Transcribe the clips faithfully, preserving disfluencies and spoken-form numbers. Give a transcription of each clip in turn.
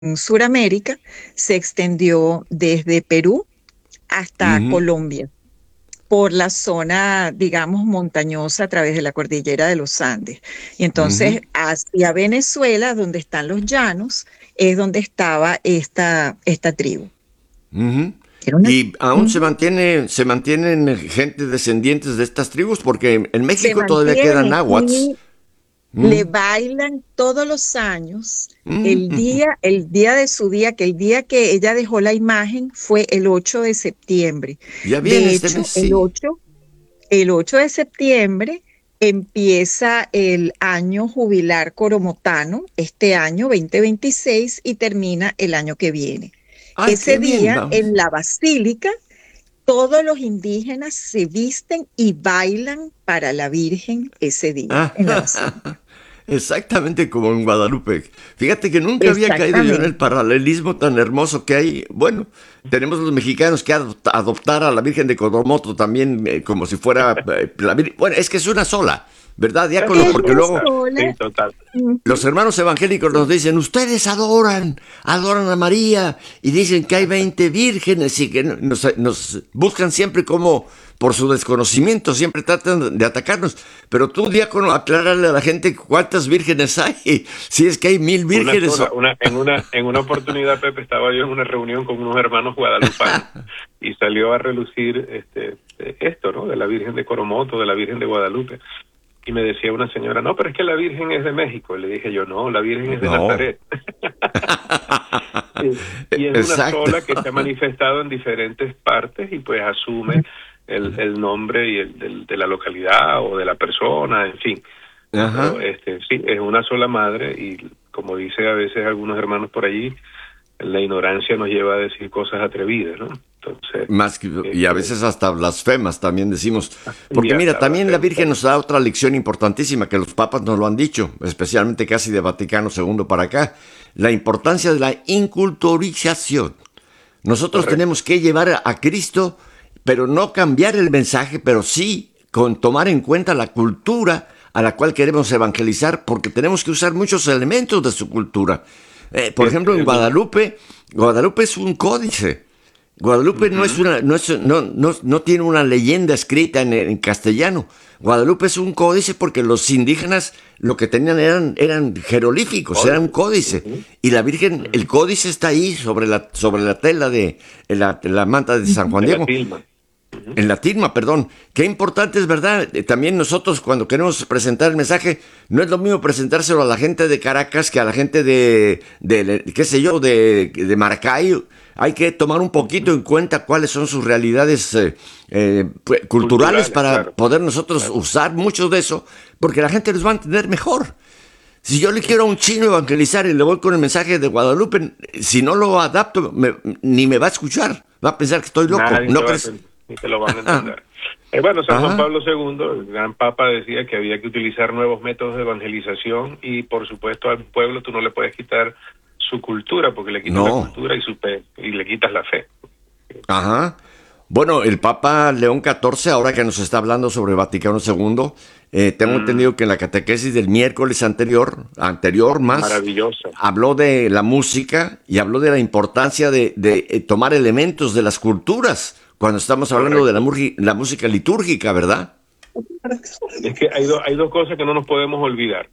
Sudamérica se extendió desde Perú hasta Ujú, Colombia, por la zona, digamos, montañosa a través de la cordillera de los Andes. Y ujú, entonces hacia Venezuela, donde están los llanos, es donde estaba esta, esta tribu. ujú. Era una, Y aún se ujú. mantiene, se mantienen gente descendientes de estas tribus, porque en, en Se México todavía quedan mantienen náhuatl. y Mm, le bailan todos los años. mm, El ujú. día, el día de su día, que el día que ella dejó la imagen fue el ocho de septiembre. Ya viene De este mes, hecho, el sí. ocho El ocho de septiembre empieza el año jubilar coromotano, este año dos mil veintiséis, y termina el año que viene. Ay, qué Ese bien, día, vamos. en la basílica, todos los indígenas se visten y bailan para la Virgen ese día, en la basílica. Exactamente como en Guadalupe. Fíjate que nunca había caído yo en el Exactamente. paralelismo tan hermoso que hay. Bueno, tenemos los mexicanos que adop- adoptar a la Virgen de Codomoto también eh, como si fuera eh, la Virgen. Bueno, es que es una sola, ¿verdad, Es diácono? Es una Porque una luego sola. sola. Sí, total. los Ujú. hermanos evangélicos nos dicen, ustedes adoran, adoran a María, y dicen que hay veinte vírgenes y que nos, nos buscan siempre como, por su desconocimiento, siempre tratan de atacarnos. Pero tú, diácono, aclárale a la gente cuántas vírgenes hay, si es que hay mil Una vírgenes. sola. O... Una, en, una, en una oportunidad, Pepe, estaba yo en una reunión con unos hermanos guadalupanos y salió a relucir este, esto, ¿no? De la Virgen de Coromoto, de la Virgen de Guadalupe. Y me decía una señora, no, pero es que la Virgen es de México. Y le dije yo, no, la Virgen es de No. Nazaret. Sí. Y es una Exacto. sola que se ha manifestado en diferentes partes y pues asume el, el nombre y el del- de la localidad o de la persona, en fin. Pero Ajá. este sí, es una sola madre y como dice a veces algunos hermanos por allí, la ignorancia nos lleva a decir cosas atrevidas, ¿no? Entonces, Más que- y a este, veces hasta blasfemas también decimos. y Porque mira, hasta también la blasfemo. Virgen nos da otra lección importantísima que los papas nos lo han dicho, especialmente casi de Vaticano segundo para acá, la importancia de la inculturización. Nosotros Correcto. tenemos que llevar a, a Cristo, pero no cambiar el mensaje, pero sí con tomar en cuenta la cultura a la cual queremos evangelizar, porque tenemos que usar muchos elementos de su cultura. Eh, por Es, ejemplo, en es un- Guadalupe, Guadalupe es un códice. Guadalupe no es Ujú. una, no, es- no, no, no tiene una leyenda escrita en, en castellano. Guadalupe es un códice porque los indígenas lo que tenían eran, eran jeroglíficos, era un Códice. códice. Ujú, Y la Virgen, ujú. el códice está ahí sobre la, sobre la tela de en la, en la manta de San Juan De la Diego. tilma. Ujú. En la tilma, perdón. Qué importante es, ¿verdad? Eh, También nosotros cuando queremos presentar el mensaje, no es lo mismo presentárselo a la gente de Caracas que a la gente de, de, de- qué sé yo, de, de Maracay. Hay que tomar un poquito en cuenta cuáles son sus realidades eh, eh, pues, culturales Culturales, para claro, poder nosotros claro. usar mucho de eso, porque la gente los va a entender mejor. Si yo le quiero a un chino evangelizar y le voy con el mensaje de Guadalupe, si no lo adapto, me- ni me va a escuchar. Va a pensar que estoy loco. Nadie te ¿No va a crees? entender, ni te lo van a entender. Eh, bueno, San Juan Ajá. Pablo segundo, el gran papa, decía que había que utilizar nuevos métodos de evangelización y, por supuesto, al pueblo tú no le puedes quitar su cultura porque le quitas la No. cultura y su fe y le quitas la fe. Ajá. Bueno, el Papa León catorce, ahora que nos está hablando sobre Vaticano segundo, eh, tengo Mm, entendido que en la catequesis del miércoles anterior, anterior más, maravillosa. habló de la música y habló de la importancia de, de, eh, tomar elementos de las culturas cuando estamos hablando de la, Correcto. murgi- la música litúrgica, ¿verdad? Es que hay, do- hay dos cosas que no nos podemos olvidar.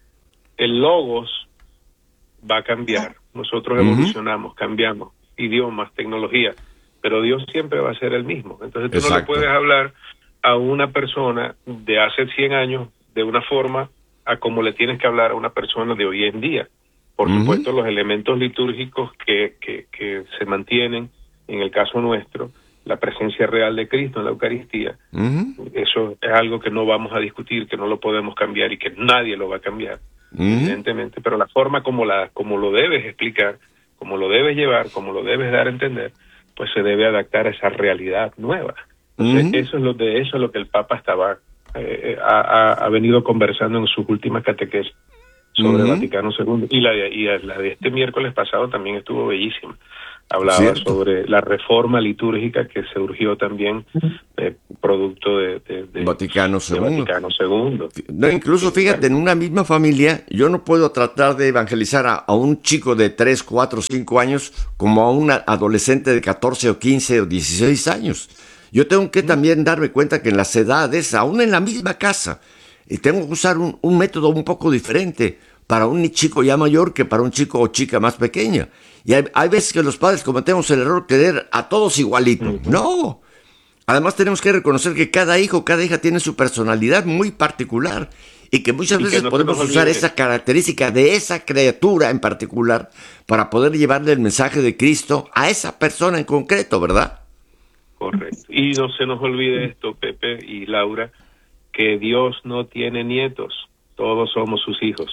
El logos va a cambiar. Nosotros Ujú. evolucionamos, cambiamos, idiomas, tecnología, pero Dios siempre va a ser el mismo. Entonces tú no le Exacto. puedes hablar a una persona de hace cien años de una forma a como le tienes que hablar a una persona de hoy en día. Por Ujú. supuesto, los elementos litúrgicos que, que, que se mantienen, en el caso nuestro, la presencia real de Cristo en la Eucaristía, Ujú. eso es algo que no vamos a discutir, que no lo podemos cambiar y que nadie lo va a cambiar, Ujú. evidentemente, pero la forma como la como lo debes explicar, como lo debes llevar, como lo debes dar a entender, pues se debe adaptar a esa realidad nueva. Entonces, Ujú. eso es lo de eso es lo que el Papa estaba eh, ha, ha- ha venido conversando en sus últimas catequesis sobre Uh-huh. Vaticano segundo. Y la de, y la de este miércoles pasado también estuvo bellísima. Hablaba Cierto. sobre la reforma litúrgica que surgió también eh, producto de, de, de, Vaticano de segundo. Vaticano segundo. No, incluso, fíjate, en una misma familia, yo no puedo tratar de evangelizar a, a un chico de tres, cuatro, cinco años como a un adolescente de catorce o quince o dieciséis años. Yo tengo que también darme cuenta que en las edades, aún en la misma casa, y tengo que usar un, un método un poco diferente para un chico ya mayor que para un chico o chica más pequeña. Y hay, hay veces que los padres cometemos el error de querer a todos igualitos. Uh-huh. No. Además tenemos que reconocer que cada hijo, cada hija tiene su personalidad muy particular y que muchas y veces que no podemos usar esa característica de esa criatura en particular para poder llevarle el mensaje de Cristo a esa persona en concreto, ¿verdad? Correcto. Y no se nos olvide esto, Pepe y Laura, que Dios no tiene nietos, todos somos sus hijos.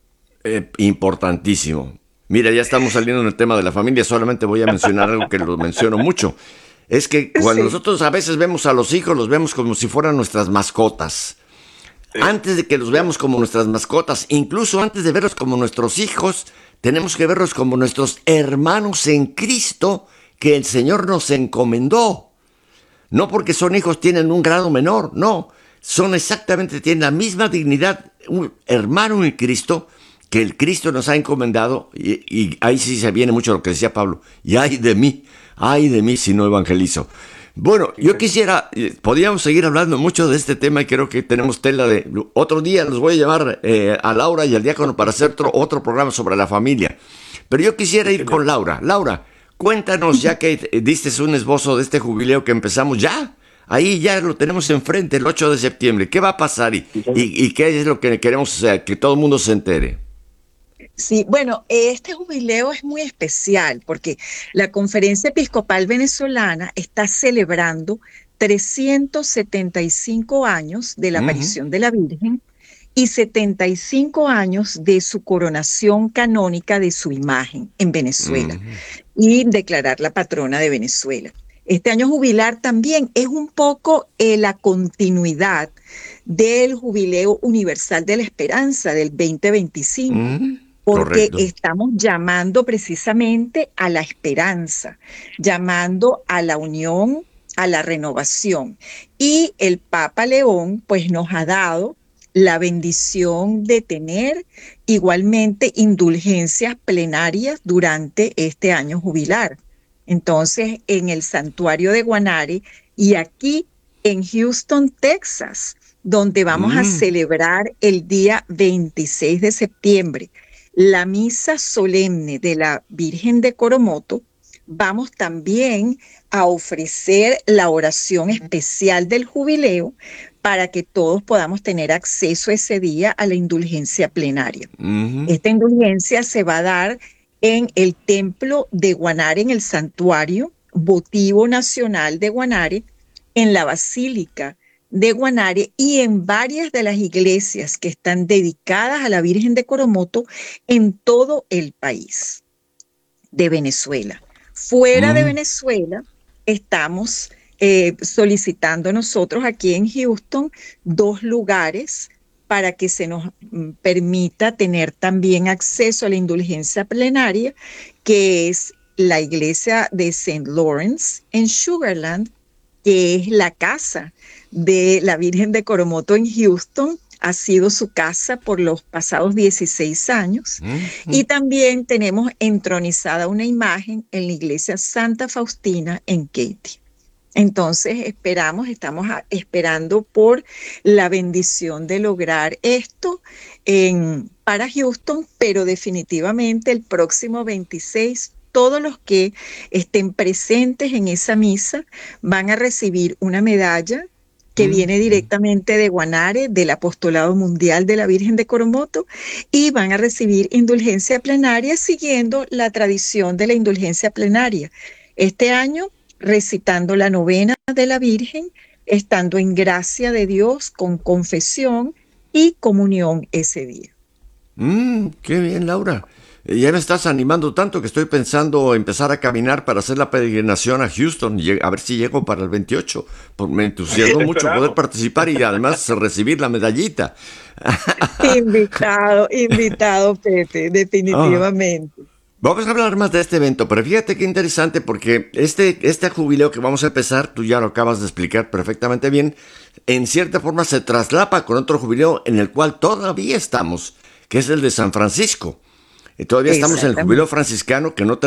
Eh, importantísimo. Mira, ya estamos saliendo del tema de la familia, solamente voy a mencionar algo que lo menciono mucho. Es que cuando sí. nosotros a veces vemos a los hijos, los vemos como si fueran nuestras mascotas. Sí. Antes de que los veamos como nuestras mascotas, incluso antes de verlos como nuestros hijos, tenemos que verlos como nuestros hermanos en Cristo que el Señor nos encomendó. No porque son hijos tienen un grado menor, no. Son exactamente, tienen la misma dignidad, un hermano en Cristo que el Cristo nos ha encomendado. Y, y ahí sí se viene mucho lo que decía Pablo. Y ay de mí, ay de mí si no evangelizo. Bueno, yo quisiera, podríamos seguir hablando mucho de este tema y creo que tenemos tela de... Otro día los voy a llamar eh, a Laura y al diácono para hacer otro, otro programa sobre la familia. Pero yo quisiera ir con Laura. Laura, cuéntanos, ya que diste un esbozo de este jubileo que empezamos ya. Ahí ya lo tenemos enfrente, el ocho de septiembre. ¿Qué va a pasar y, y, y qué es lo que queremos, o sea, que todo el mundo se entere? Sí, bueno, este jubileo es muy especial porque la Conferencia Episcopal Venezolana está celebrando trescientos setenta y cinco años de la uh-huh. aparición de la Virgen y setenta y cinco años de su coronación canónica de su imagen en Venezuela uh-huh. y declarar la patrona de Venezuela. Este año jubilar también es un poco eh, la continuidad del Jubileo Universal de la Esperanza del veinte veinticinco. Uh-huh. Porque Correcto. Estamos llamando precisamente a la esperanza, llamando a la unión, a la renovación. Y el Papa León pues nos ha dado la bendición de tener igualmente indulgencias plenarias durante este año jubilar. Entonces, en el santuario de Guanare y aquí en Houston, Texas, donde vamos mm. a celebrar el día veintiséis de septiembre, la misa solemne de la Virgen de Coromoto, vamos también a ofrecer la oración especial del jubileo para que todos podamos tener acceso ese día a la indulgencia plenaria. Uh-huh. Esta indulgencia se va a dar en el templo de Guanare, en el santuario votivo nacional de Guanare, en la basílica de Guanare y en varias de las iglesias que están dedicadas a la Virgen de Coromoto en todo el país de Venezuela. Fuera mm. de Venezuela estamos eh, solicitando nosotros aquí en Houston dos lugares para que se nos permita tener también acceso a la indulgencia plenaria, que es la iglesia de Saint Lawrence en Sugarland, que es la casa de la Virgen de Coromoto en Houston, ha sido su casa por los pasados dieciséis años. Uh-huh. Y también tenemos entronizada una imagen en la iglesia Santa Faustina en Katy. Entonces esperamos, estamos a, esperando por la bendición de lograr esto en, para Houston, pero definitivamente el próximo veintiséis todos los que estén presentes en esa misa van a recibir una medalla que mm. viene directamente de Guanare, del Apostolado Mundial de la Virgen de Coromoto, y van a recibir indulgencia plenaria siguiendo la tradición de la indulgencia plenaria. Este año, recitando la novena de la Virgen, estando en gracia de Dios con confesión y comunión ese día. Mm, qué bien, Laura. Ya me estás animando tanto que estoy pensando empezar a caminar para hacer la peregrinación a Houston, y a ver si llego para el veintiocho. Por- Me entusiasmó Te mucho poder esperamos. participar y además recibir la medallita. Invitado, invitado, Pepe, Ah, definitivamente. vamos a hablar más de este evento, pero fíjate qué interesante porque este, este jubileo que vamos a empezar, tú ya lo acabas de explicar perfectamente bien, en cierta forma se traslapa con otro jubileo en el cual todavía estamos, que es el de San Francisco. Y todavía estamos en el jubileo Exactamente. franciscano que no